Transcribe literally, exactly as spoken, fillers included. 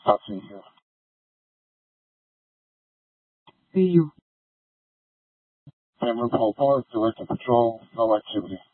Talk to you here. See you. Cameron Paul Park, Director Patrol, no activity.